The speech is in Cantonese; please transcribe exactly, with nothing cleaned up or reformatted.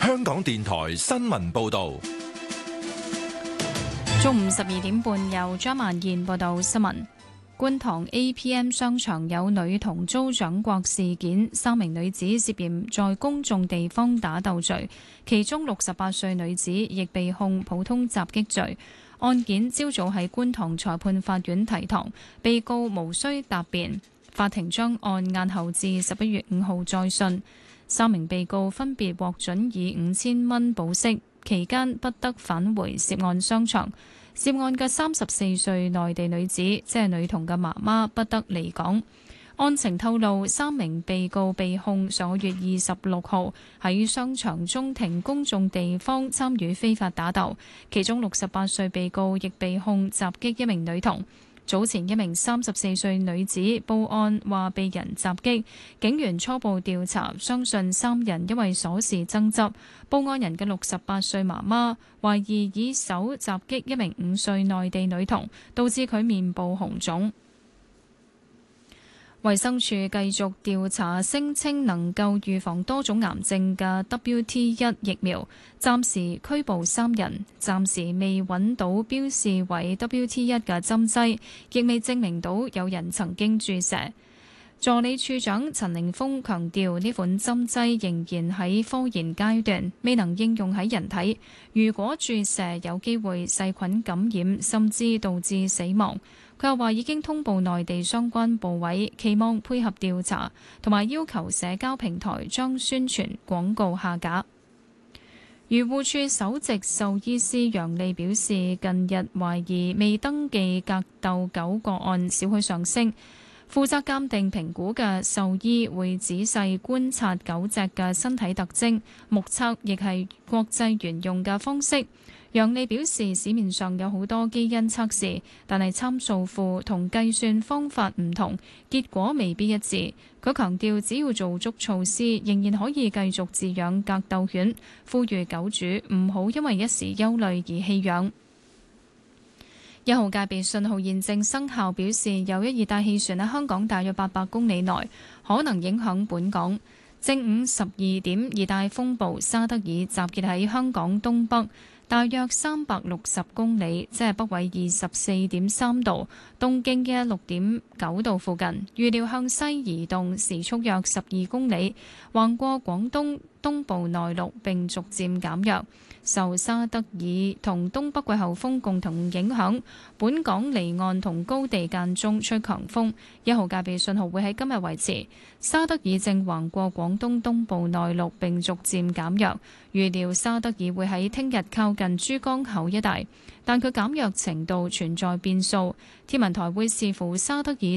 香港電台新聞報道。 中午十二點半，由張曼燕報道新聞。觀塘 A P M 商場有女童遭掌摑事件，三名女子涉嫌在公眾地方打鬥罪，其中六十八歲女子亦被控普通襲擊罪。案件朝早喺觀塘裁判法院提堂，被告無需答辯，法庭將案押後至十一月五號再訊。三名被告分別獲准以五千蚊保釋，期間不得返回涉案商場。涉案嘅三十四歲內地女子，即係女童嘅媽媽，不得離港。案情透露，三名被告被控上個月二十六號喺商場中庭公眾地方參與非法打鬥，其中六十八歲被告亦被控襲擊一名女童。早前一名三十四歲女子報案話被人襲擊，警員初步調查相信三人因為瑣事爭執。報案人嘅六十八歲媽媽懷疑以手襲擊一名五歲內地女童，導致佢面部紅腫。衛生署繼續調查聲稱能夠預防多種癌症嘅 W T 一疫苗，暫時拘捕三人，暫時未揾到標示為 W T 一嘅針劑，亦未證明到有人曾經注射。助理處長陳凌峰強調，呢款針劑仍然喺科研階段，未能應用喺人體。如果注射有機會細菌感染，甚至導致死亡。佢又話已經通報內地相關部委，期望配合調查，同埋要求社交平台將宣傳廣告下架。漁護署首席獸醫師楊利表示，近日懷疑未登記格鬥狗個案少許上升。負責鑑定評估嘅獸醫會仔細觀察狗隻嘅身體特徵，目測亦係國際沿用嘅方式。楊利表示，市面上有好多基因測試，但係參數庫同計算方法唔同，結果未必一致。佢強調，只要做足措施，仍然可以繼續飼養格鬥犬，呼籲狗主唔好因為一時憂慮而棄養。一號戒備信號現正生效，表示有一熱帶氣旋喺香港大約八百公里內，可能影響本港。正午十二點，熱帶風暴沙德爾集結喺香港東北，大約三百六十公里，即係北緯二十四點三度，東經嘅六點九度附近。預料向西移動，時速約十二公里，橫過廣東東部內陸並逐漸減弱。受沙德爾同東北季候風共同影響，本港離岸同高地間中吹強風，一號戒備信號會喺今日維持。沙德爾正橫過廣東東部內陸並逐漸減弱，預料沙德爾會喺聽日靠近珠江口一帶，但佢減弱程度存在變數。天文台會視乎沙德爾